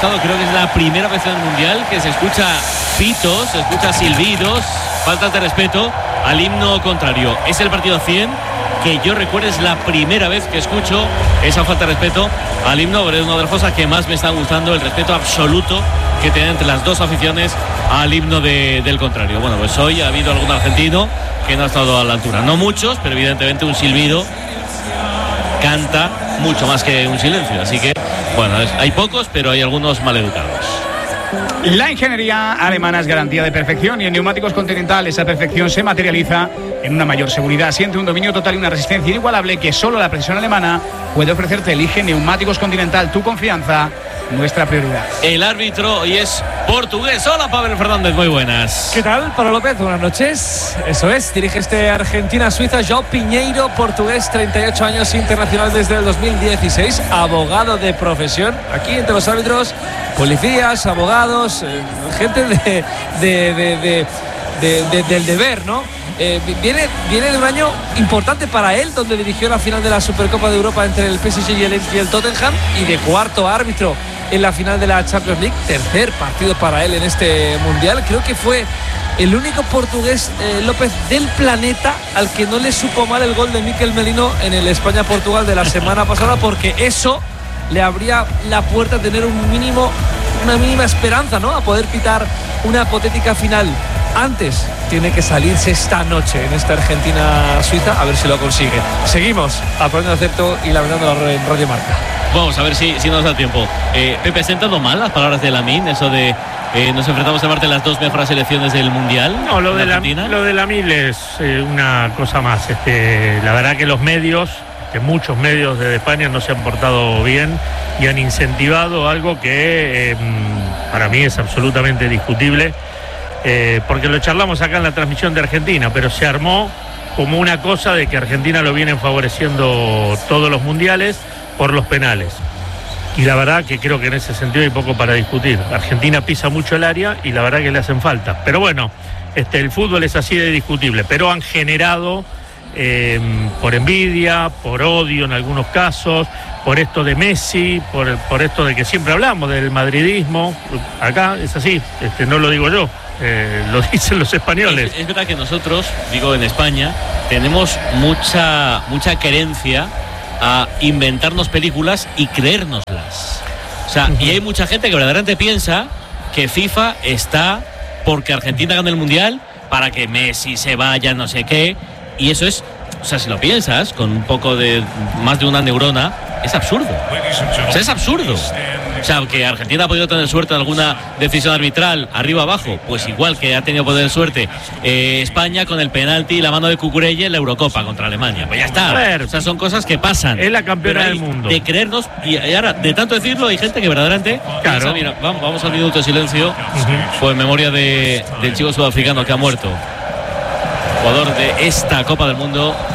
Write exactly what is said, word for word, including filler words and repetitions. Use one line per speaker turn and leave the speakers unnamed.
gustado. Creo que es la primera vez en el Mundial que se escucha pitos, se escucha silbidos, faltas de respeto al himno contrario. Es el partido cien que yo recuerdo, es la primera vez que escucho esa falta de respeto al himno, pero es una de las cosas que más me está gustando, el respeto absoluto que tienen entre las dos aficiones al himno de, del contrario. Bueno, pues hoy ha habido algún argentino que no ha estado a la altura, no muchos, pero evidentemente un silbido canta mucho más que un silencio, así que bueno, es, hay pocos, pero hay algunos maleducados.
La ingeniería alemana es garantía de perfección y en Neumáticos Continental esa perfección se materializa en una mayor seguridad. Siente un dominio total y una resistencia inigualable que solo la precisión alemana puede ofrecerte. Elige Neumáticos Continental, tu confianza, nuestra prioridad.
El árbitro hoy es portugués. Hola, Pavel Fernández, muy buenas.
¿Qué tal, Pablo López? Buenas noches. Eso es, dirige este Argentina-Suiza, João Pinheiro, portugués, treinta y ocho años, internacional desde el dos mil dieciséis, abogado de profesión. Aquí entre los árbitros, policías, abogados, eh, gente de, de, de, de, de, de, del deber, ¿no? Eh, viene, viene de un año importante para él, donde dirigió la final de la Supercopa de Europa entre el P S G y el, y el Tottenham, y de cuarto árbitro en la final de la Champions League. Tercer partido para él en este Mundial. Creo que fue el único portugués, eh, López, del planeta al que no le supo mal el gol de Mikel Merino en el España-Portugal de la semana pasada, porque eso le abría la puerta a tener un mínimo, una mínima esperanza, ¿no?, a poder pitar una hipotética final. Antes tiene que salirse esta noche en esta Argentina-Suiza, a ver si lo consigue. Seguimos aprendiendo acierto y lamentándolo en Radio Marca.
Vamos a ver si, si nos da tiempo. Eh, Pepe, ¿has entrado mal las palabras de Lamine? Eso de eh, nos enfrentamos a parte de las dos mejores selecciones del Mundial.
No, lo de, la, lo de Lamine es eh, una cosa más. Este, la verdad que los medios, que muchos medios de España no se han portado bien y han incentivado algo que eh, para mí es absolutamente discutible. Eh, porque lo charlamos acá en la transmisión de Argentina, pero se armó como una cosa de que Argentina lo vienen favoreciendo todos los mundiales por los penales. Y la verdad que creo que en ese sentido hay poco para discutir. Argentina pisa mucho el área y la verdad que le hacen falta. Pero bueno, este, el fútbol es así de discutible, pero han generado eh, por envidia, por odio en algunos casos, por esto de Messi, por, por esto de que siempre hablamos del madridismo. Acá es así, este, no lo digo yo. Eh, lo dicen los españoles.
Es, es verdad que nosotros, digo en España, tenemos mucha mucha querencia a inventarnos películas y creérnoslas. O sea, uh-huh. Y hay mucha gente que verdaderamente piensa que FIFA está porque Argentina gane el Mundial para que Messi se vaya, no sé qué. Y eso es, o sea, si lo piensas con un poco de más de una neurona, es absurdo. O sea, es absurdo. O sea, que Argentina ha podido tener suerte en alguna decisión arbitral, arriba abajo, pues igual que ha tenido poder suerte eh, España con el penalti y la mano de Cucurella en la Eurocopa contra Alemania. Pues ya está. A ver, o sea, son cosas que pasan.
Es la campeona del mundo.
De creernos, y, y ahora, de tanto decirlo, hay gente que verdaderamente.
Claro.
Piensa, mira, vamos, vamos al minuto de silencio, uh-huh. Pues en memoria de, del chico sudafricano que ha muerto. Jugador de esta Copa del Mundo,